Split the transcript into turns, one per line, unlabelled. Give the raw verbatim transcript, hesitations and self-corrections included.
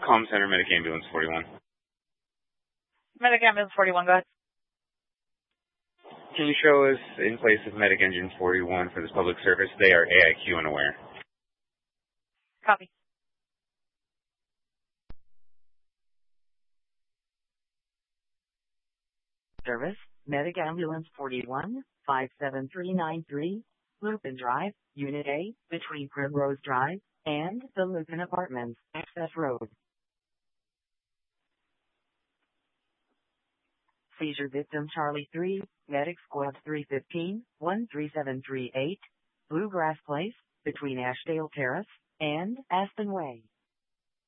Comm Center, Medic Ambulance forty-one.
Medic Ambulance forty-one, go ahead.
Can you show us in place of Medic Engine forty-one for this public service? They are A I Q unaware.
Copy.
Service, Medic Ambulance forty-one, five seven three nine three, Lupin Drive, Unit A, between Primrose Drive and the Lupin Apartments, Access Road. Seizure victim Charlie three, Medic Squad three fifteen, one three seven three eight, Bluegrass Place, between Ashdale Terrace and Aspen Way.